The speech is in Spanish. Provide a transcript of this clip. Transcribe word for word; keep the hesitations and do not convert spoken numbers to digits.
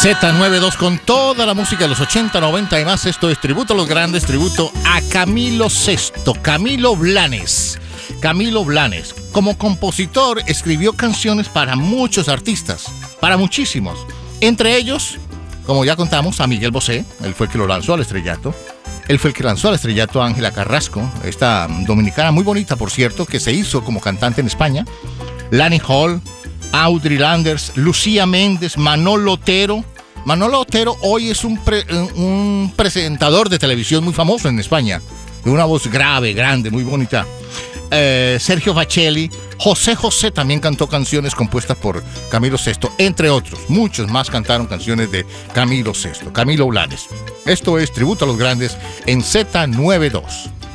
Z noventa y dos con toda la música de los ochenta, noventa y más. Esto es tributo a los grandes, tributo a Camilo Sesto, Camilo Blanes. Camilo Blanes, como compositor, escribió canciones para muchos artistas, para muchísimos. Entre ellos, como ya contamos, a Miguel Bosé, él fue el que lo lanzó al estrellato. Él fue el que lanzó al estrellato a Ángela Carrasco, esta dominicana muy bonita, por cierto, que se hizo como cantante en España. Lani Hall, Audrey Landers, Lucía Méndez, Manolo Otero. Manolo Otero hoy es un, pre, un presentador de televisión muy famoso en España, de una voz grave, grande, muy bonita. Eh, Sergio Facelli, José José también cantó canciones compuestas por Camilo Sesto, entre otros. Muchos más cantaron canciones de Camilo Sesto, Camilo Blanes. Esto es Tributo a los Grandes en Z noventa y dos.